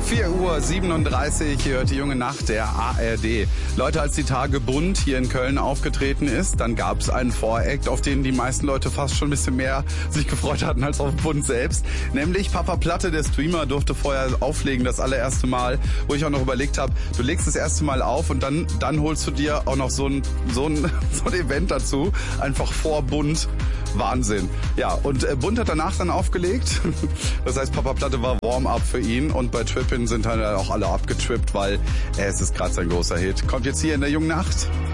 4:37 Uhr, ihr hört die junge Nacht der ARD. Leute, als die Tage Bunt hier in Köln aufgetreten ist, dann gab es einen Voract, auf den die meisten Leute fast schon ein bisschen mehr sich gefreut hatten als auf Bunt selbst. Nämlich Papa Platte, der Streamer, durfte vorher auflegen, das allererste Mal, wo ich auch noch überlegt habe, du legst das erste Mal auf und dann holst du dir auch noch so ein Event dazu, einfach vor Bunt. Wahnsinn. Ja, und Bunt hat danach dann aufgelegt. Das heißt, Papa Platte war Warm-up für ihn und bei Trippin sind dann auch alle abgetrippt, weil es ist gerade sein großer Hit. Kommt jetzt hier in der jungen Nacht.